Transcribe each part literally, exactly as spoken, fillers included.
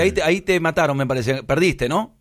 Ahí te, ahí te mataron, me parece. Perdiste, ¿no?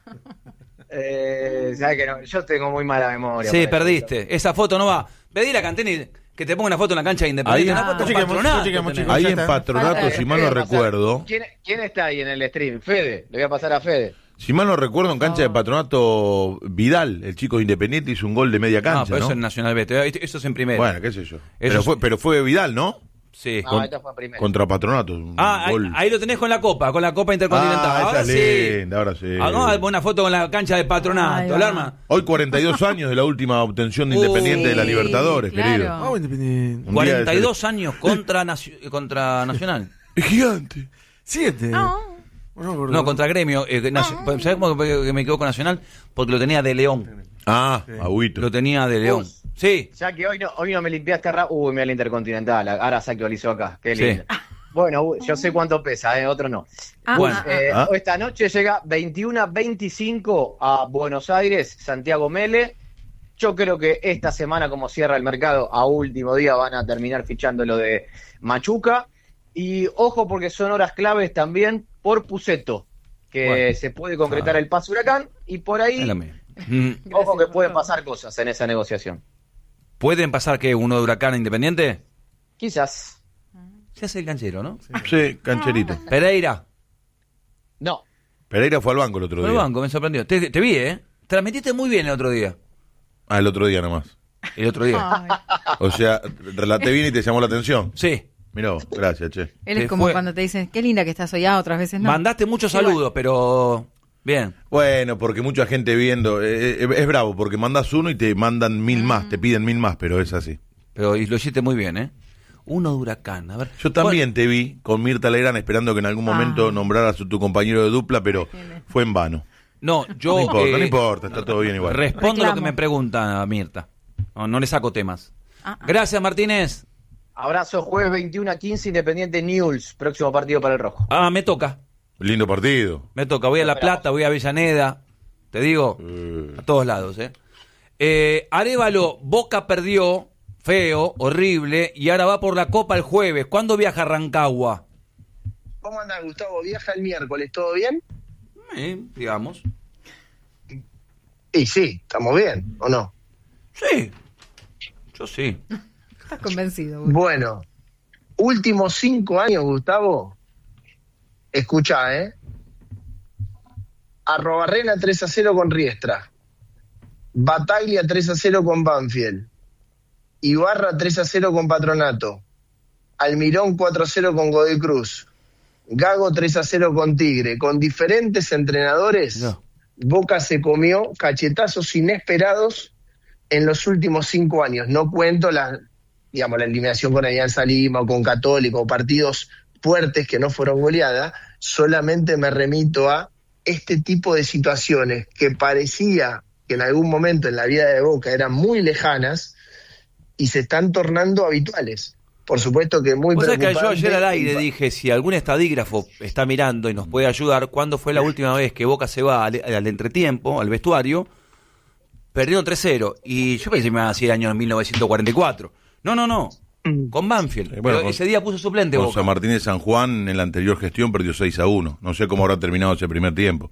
Eh, ¿sabes que no? Yo tengo muy mala memoria. Sí, perdiste. Eso. Esa foto no va. Pedile a Cantini que te ponga una foto en la cancha de Independiente. Ahí, una foto ah, en Patronato. chicos, chicos, ahí en Patronato, si mal no recuerdo. ¿Quién, ¿Quién está ahí en el stream? Fede. Le voy a pasar a Fede. Si mal no recuerdo, en cancha de Patronato, Vidal, el chico de Independiente, hizo un gol de media cancha, no, pero ¿no? eso es Nacional B. Eso es en primera. Bueno, qué sé yo. Eso Pero, es... fue, pero fue Vidal, ¿no? Sí. No, Con... esta fue primera. Contra Patronato. Ah, ahí, ahí lo tenés con la Copa, con la Copa Intercontinental. Ah, ahora esa sí. es linda, ahora sí. Hagamos una foto con la cancha de Patronato, alarma. Hoy cuarenta y dos años de la última obtención de Independiente uh, de la Libertadores, claro. querido. Vamos, Independiente. cuarenta y dos años contra, nacio- contra Nacional. Es gigante. Siete. No. No, no, contra Gremio. Eh, nacio- ¿Sabés cómo que me quedó con Nacional? Porque lo tenía de León. Ah, sí. Agüito. Lo tenía de León. Uy, sí. Ya que hoy no, hoy no me limpiaste ra... Uy, mira el Intercontinental. Ahora se actualizó acá. Qué Sí. lindo. Bueno, yo sé cuánto pesa, ¿eh? Otro no. Ah, Bueno, ah, eh, ah. esta noche llega veintiuno a veinticinco a Buenos Aires, Santiago Mele. Yo creo que esta semana, como cierra el mercado, a último día van a terminar fichando lo de Machuca. Y ojo, porque son horas claves también por Puceto, que bueno. se puede concretar ah. el pase Huracán. Y por ahí, Mm. ojo que pueden pasar cosas en esa negociación. ¿Pueden pasar que uno de Huracán a Independiente? Quizás. Se hace el canchero, ¿no? Sí, sí cancherito. Pereira. No. Pereira fue al banco el otro Fue día. al banco, me sorprendió. Te, te vi, ¿eh? Transmitiste muy bien el otro día. Ah, el otro día nomás. El otro día. Ay. O sea, relaté bien y te llamó la atención. Sí. Mirá vos, gracias, che. Él es Te como fue- cuando te dicen, qué linda que estás hoy, ah, otras veces no. Mandaste muchos Igual. saludos, pero... Bien. Bueno, porque mucha gente viendo, eh, eh, es bravo, porque mandas uno y te mandan mil más, te piden mil más, pero es así. Pero y lo hiciste muy bien, ¿eh? Uno de Huracán, a ver. Yo también te vi con Mirta Legrand esperando que en algún momento Ah. nombraras a tu compañero de dupla, pero fue en vano. No, yo... No importa, eh, no importa, está todo bien igual. Respondo Reclamo. lo que me pregunta a Mirta. No, no le saco temas. Ah, ah. Gracias, Martínez. Abrazo, jueves veintiuno a quince, Independiente Newell's, próximo partido para el Rojo. Ah, me toca. Lindo partido. Me toca. Voy a La Plata, voy a Avellaneda. Te digo, Eh, a todos lados, ¿eh? eh Arévalo, Boca perdió, feo, horrible, y ahora va por la Copa el jueves. ¿Cuándo viaja a Rancagua? ¿Cómo anda, Gustavo? ¿Viaja el miércoles? ¿Todo bien? Eh, digamos. Y sí, estamos bien, ¿o no? Sí, yo sí. Estás convencido. Güey. Bueno, últimos cinco años, Gustavo. Escuchá, ¿eh? Arrobarrena tres a cero con Riestra. Bataglia tres a cero con Banfield. Ibarra tres a cero con Patronato. Almirón cuatro a cero con Godoy Cruz. Gago tres a cero con Tigre. Con diferentes entrenadores, No. Boca se comió cachetazos inesperados en los últimos cinco años. No cuento la, digamos, la eliminación con Alianza Lima o con Católico, o partidos fuertes que no fueron goleadas. Solamente me remito a este tipo de situaciones que parecía que en algún momento en la vida de Boca eran muy lejanas y se están tornando habituales. Por supuesto que muy O sea que yo preocupante. ayer al aire dije, si algún estadígrafo está mirando y nos puede ayudar, ¿cuándo fue la última vez que Boca se va al, al entretiempo, al vestuario? Perdieron tres cero. Y yo pensé que me iba a decir año mil novecientos cuarenta y cuatro. No, no, no. Con Banfield. Sí, bueno, Pero con- ese día puso suplente Con Boca. San Martín de San Juan en la anterior gestión perdió seis a uno. No sé cómo habrá terminado ese primer tiempo.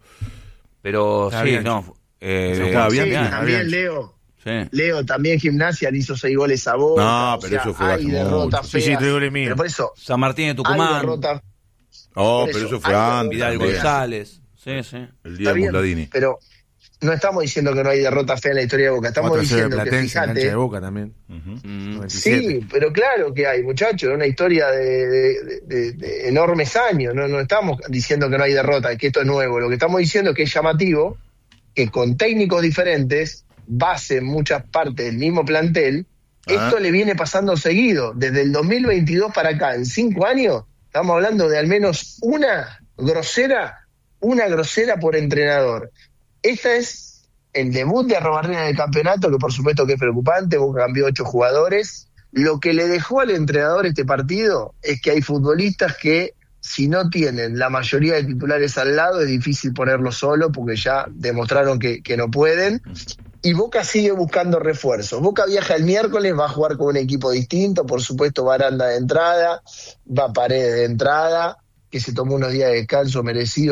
Pero Está sí, bien. no. Eh, Sí, está Sí, bien, bien, también bien. Leo. sí. Leo, también Gimnasia le hizo seis goles a Boca. No, o pero sea, eso fue hay hace derrotas mucho. feas. Sí, sí, tres goles míos. Pero por eso, San Martín de hay Tucumán, derrotas. Oh, Por pero eso, eso fue hay antes. Vidal también. González. Sí, sí. El Está día de bien, Musladini. pero no estamos diciendo que no hay derrota fea en la historia de Boca. Estamos cuatro a cero de diciendo que, Platense, cancha de fíjate, Boca también. Ujú. Mm. noventa y siete. sí, pero claro que hay, muchachos, una historia de, de- de- de enormes años. No, no estamos diciendo que no hay derrota, que esto es nuevo. Lo que estamos diciendo es que es llamativo que con técnicos diferentes, base en muchas partes del mismo plantel, Ah. esto le viene pasando seguido. Desde el dos mil veintidós para acá, en cinco años, estamos hablando de al menos una grosera, una grosera por entrenador. Esta es el debut de Arrobarrena en el campeonato, que por supuesto que es preocupante. Boca cambió ocho jugadores. Lo que le dejó al entrenador este partido es que hay futbolistas que, si no tienen la mayoría de titulares al lado, es difícil ponerlos solo porque ya demostraron que, que no pueden. Y Boca sigue buscando refuerzos. Boca viaja el miércoles, va a jugar con un equipo distinto. Por supuesto, Baranda de entrada, va Paredes de entrada. que se tomó unos días de descanso merecido